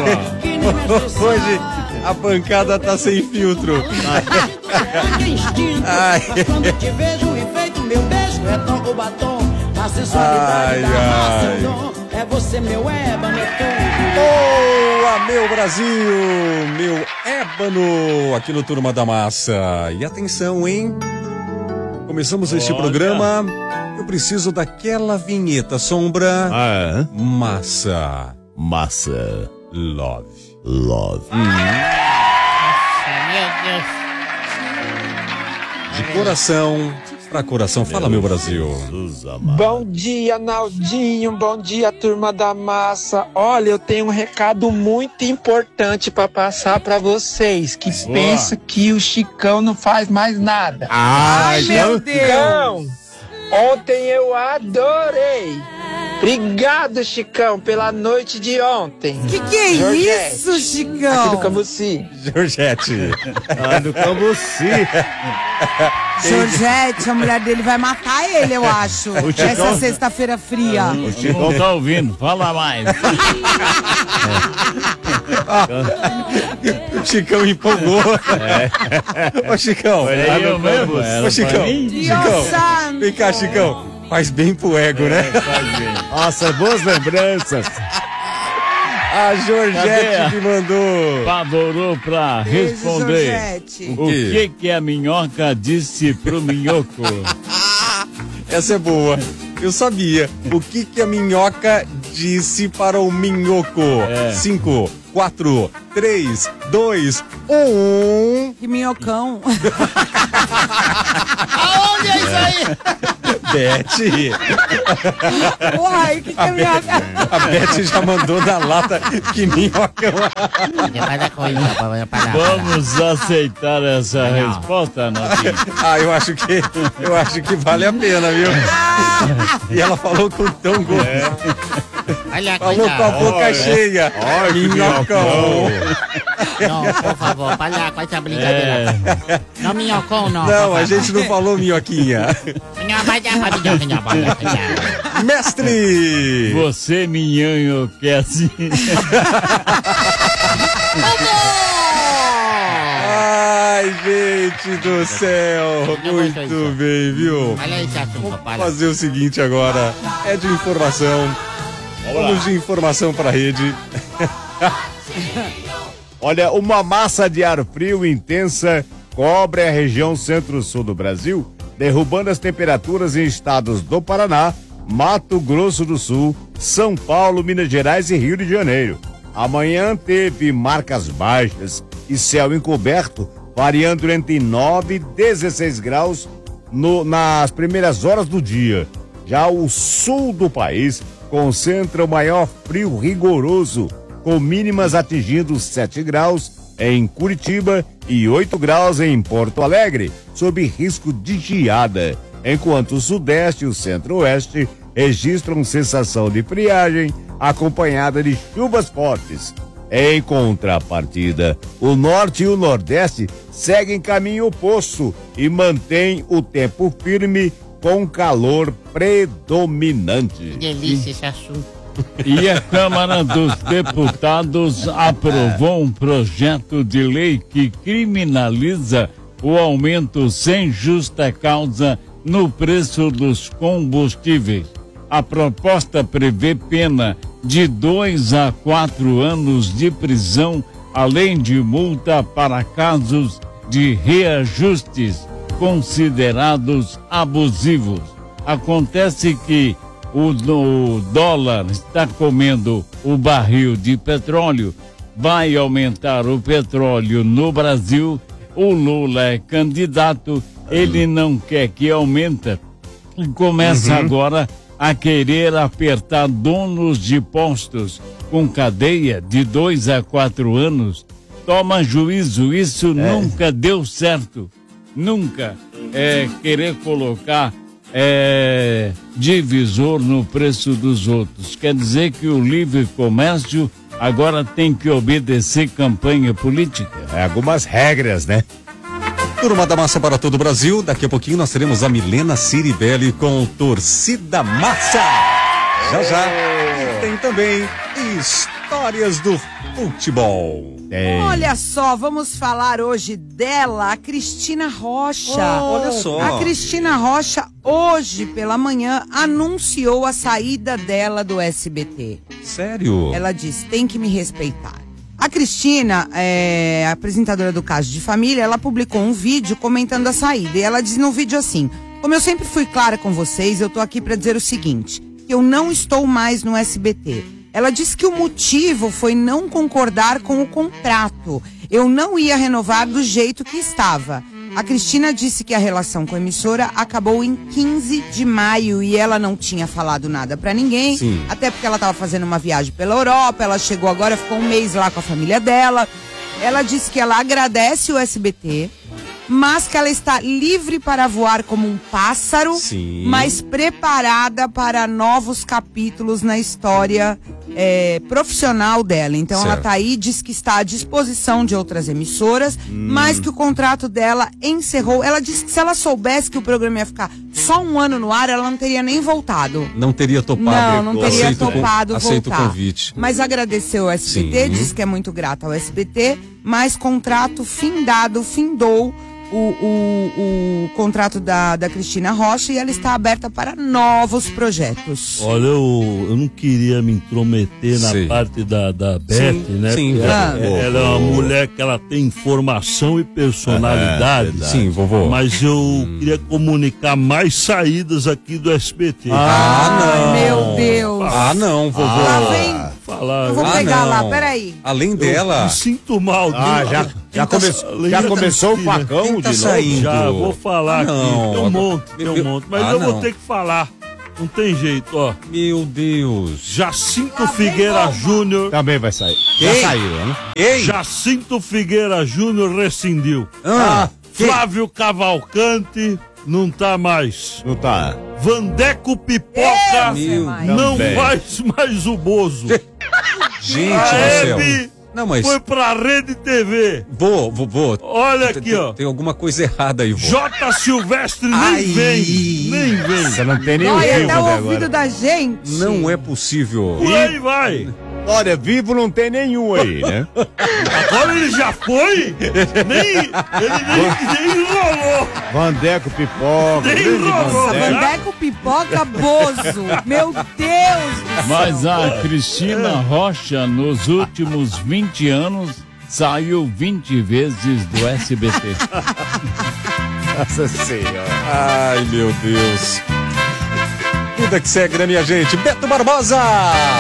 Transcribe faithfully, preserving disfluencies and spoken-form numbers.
Hoje a pancada tá sem filtro. Ai. Quando eu te vejo efeito, meu beijo retom o batom. A sensualidade da massa, é você, meu ébano, é tudo. Boa, meu Brasil, meu ébano, aqui no Turma da Massa. E atenção, hein? Começamos este Olha. programa. Eu preciso daquela vinheta, Sombra. Ah, é? Massa. Massa. Love. Love. Hum. De coração pra coração. Fala, meu Brasil. Bom dia, Naldinho. Bom dia, Turma da Massa. Olha, eu tenho um recado muito importante pra passar pra vocês que Boa. pensam que o Chicão não faz mais nada. Ai, meu Deus! Ontem eu adorei. Obrigado, Chicão, pela noite de ontem. Que que é Georgette, isso, Chicão? Aqui do Cambuci. Georgette. Ah, do Cambuci. Georgette, a mulher dele vai matar ele, eu acho. O Chicão- Essa sexta-feira fria. O Chicão tá ouvindo, fala mais. O Chicão empolgou. Ô, Chicão. Foi eu mesmo, Ô, Chicão. Chicão. santo. Vem cá, Chicão. Faz bem pro ego, né? Nossa, boas lembranças. A Georgette Cadê? que mandou. Pavorou pra Beijo, responder. Georgette. O que que a minhoca disse pro minhoco? Essa é boa. Eu sabia. O que que a minhoca disse para o minhoco? É. Cinco, quatro, três, dois, um. Que minhocão. Aonde é isso aí? Beth. Uai, que que é minhoca? A Beth já mandou na lata que minhoca. Vamos aceitar essa resposta, Natinho? Ah, eu acho que eu acho que vale a pena, viu? E ela falou com tão gosto. Falou com a boca Olha. cheia. Olha que Minhocão. Não, por favor, para com essa brincadeira. É, Não, minhocão, não. Não, por a favor. gente não falou minhoquinha. Não, vai dar pra minhoca, minha bola. Mestre! você, minhanho, que é assim. Ai, gente do céu. Eu Muito gosto disso. bem, viu? Olha esse assunto, para. Fazer o seguinte agora. É de informação. Vamos de informação pra rede. Olha, uma massa de ar frio intensa cobre a região centro-sul do Brasil, derrubando as temperaturas em estados do Paraná, Mato Grosso do Sul, São Paulo, Minas Gerais e Rio de Janeiro. Amanhã teve marcas baixas e céu encoberto, variando entre nove e dezesseis graus no- nas primeiras horas do dia. Já o sul do país concentra o maior frio rigoroso, com mínimas atingindo sete graus em Curitiba e oito graus em Porto Alegre, sob risco de geada, enquanto o sudeste e o centro-oeste registram sensação de friagem acompanhada de chuvas fortes. Em contrapartida, o norte e o nordeste seguem caminho oposto e mantêm o tempo firme com calor predominante. Que delícia esse assunto. E a Câmara dos Deputados aprovou um projeto de lei que criminaliza o aumento sem justa causa no preço dos combustíveis. A proposta prevê pena de dois a quatro anos de prisão, além de multa para casos de reajustes considerados abusivos. Acontece que o, o dólar está comendo o barril de petróleo, vai aumentar o petróleo no Brasil. O Lula é candidato, ele não quer que aumente e começa Uhum. agora a querer apertar donos de postos com cadeia de dois a quatro anos. Toma juízo, isso nunca deu certo. Nunca é querer colocar é, divisor no preço dos outros. Quer dizer que o livre comércio agora tem que obedecer campanha política. É, algumas regras, né? Turma da Massa para todo o Brasil. Daqui a pouquinho nós teremos a Milena Ciribelli com Torcida Massa. Já já. E tem também História Histórias do futebol. Tem. Olha só, vamos falar hoje dela, a Cristina Rocha. Oh, olha só. A Cristina Rocha, hoje pela manhã, anunciou a saída dela do S B T. Sério? Ela disse, tem que me respeitar. A Cristina, é, apresentadora do Caso de Família, ela publicou um vídeo comentando a saída. E ela diz no vídeo assim, como eu sempre fui clara com vocês, eu tô aqui pra dizer o seguinte, que eu não estou mais no S B T. Ela disse que o motivo foi não concordar com o contrato. Eu não ia renovar do jeito que estava. A Cristina disse que a relação com a emissora acabou em quinze de maio e ela não tinha falado nada pra ninguém. Sim. Até porque ela estava fazendo uma viagem pela Europa, ela chegou agora, ficou um mês lá com a família dela. Ela disse que ela agradece o S B T, mas que ela está livre para voar como um pássaro, Sim. mas preparada para novos capítulos na história é, profissional dela. Então Certo. ela tá aí, diz que está à disposição de outras emissoras, hum. mas que o contrato dela encerrou. Ela disse que se ela soubesse que o programa ia ficar só um ano no ar, ela não teria nem voltado. Não teria topado. Não, não teria aceito topado com, voltar. Aceito o convite. Mas agradeceu ao S B T, Sim. disse que é muito grata ao S B T, mas contrato findado, findou o, o, o contrato da, da Cristina Rocha e ela está aberta para novos projetos. Olha, eu, eu não queria me intrometer na Sim. parte da, da Beth, Sim, né? sim, Porque ah. ela, ela é uma mulher que ela tem informação e personalidade. É, sim, vovô. Mas eu hum. queria comunicar mais saídas aqui do S B T. Ah, Ai, não. meu Deus. Ah, não, vovô. Lá vem. Falar. Eu vou Ah, pegar não. lá, peraí. Além Eu dela. me sinto mal. Ah, Quem- já, quem já, tá- come, além já da começou o Cristina. facão Quem tá de novo? saindo? Já, vou falar Ah, aqui. não. Tem um monte, tem um Meu- monte. Mas Ah, eu vou não. ter que falar. Não tem jeito, ó. Meu Deus. Jacinto Lá vem Figueira bomba. Júnior. Também vai sair. Quem? Já saiu, né? Ei! Jacinto Figueira Júnior rescindiu. Ah, Flávio Cavalcante não tá mais. Não tá. Vandeco Pipoca Esse é mais. não Também. faz mais o Bozo. gente A do céu. Hebe Não, mas. foi pra Rede T V. Vou, vou, vou. Olha aqui, ó. Tem alguma coisa errada aí, vô. J. Silvestre nem Ai. vem. Nem vem. Você não tem nem o Olha, vivo até o até ouvido agora. da gente. Não é possível. Por aí vai. Olha, vivo não tem nenhum aí, né? Agora ele já foi? Nem, ele nem, nem enrolou. Vandeco, pipoca, Nem grande enrolou. Vandeco. Vandeco, pipoca, bozo. Meu Deus do Mas céu. a Cristina Rocha, nos últimos vinte anos, saiu vinte vezes do S B T. Nossa Senhora. Ai, meu Deus. Vida que segue, né, minha gente? Beto Barbosa!